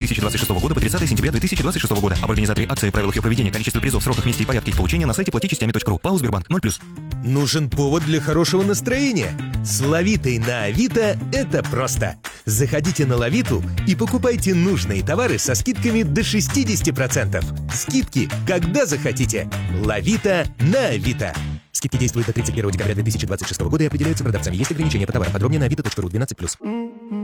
2026 года по 30 сентября 2026 года. Об организаторе акции, правилах ее проведения, количестве призов, сроках, месте и порядке их получения на сайте платичастями.ру. ПАО «Сбербанк» 0+. Нужен повод для хорошего настроения? С Лавитой на Авито это просто. Заходите на Лавиту и покупайте нужные товары со скидками до 60%. Скидки, когда захотите. Лавита на Авито. Скидки действуют до 31 декабря 2026 года и определяются продавцами. Есть ограничения по товарам. Подробнее на avito.ru 12+.